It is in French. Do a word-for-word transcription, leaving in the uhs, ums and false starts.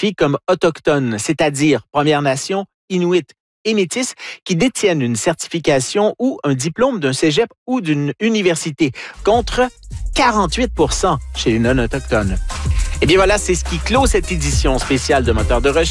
s'identifient comme autochtones, c'est-à-dire Premières Nations, Inuits et Métis, qui détiennent une certification ou un diplôme d'un cégep ou d'une université, contre quarante-huit pour cent chez les non-autochtones. Eh bien voilà, c'est ce qui clôt cette édition spéciale de Moteur de recherche.